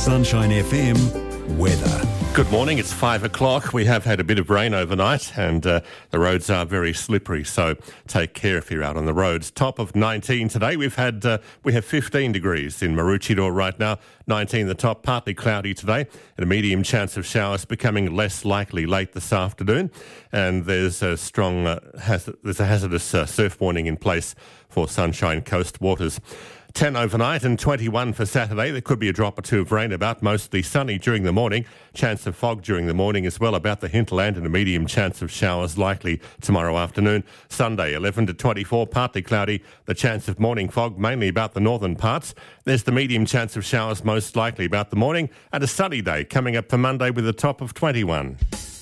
Sunshine FM weather. Good morning, it's 5 o'clock. We have had a bit of rain overnight and the roads are very slippery, so take care if you're out on the roads. Top of 19 today. We have 15 degrees in Maroochydore right now. 19 the top, partly cloudy today and a medium chance of showers becoming less likely late this afternoon. And there's a hazardous surf warning in place for Sunshine Coast waters. 10 overnight and 21 for Saturday. There could be a drop or two of rain about, mostly sunny during the morning. Chance of fog during the morning as well about the hinterland and a medium chance of showers likely tomorrow afternoon. Sunday, 11 to 24, partly cloudy. The chance of morning fog mainly about the northern parts. There's the medium chance of showers most likely about the morning and a sunny day coming up for Monday with a top of 21.